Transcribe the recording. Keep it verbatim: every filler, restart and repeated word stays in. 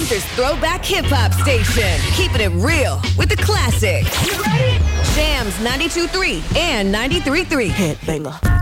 Weezer's throwback hip-hop station. Keeping it real with the classics. You ready? Jams ninety-two point three and ninety-three point three. Hit banger.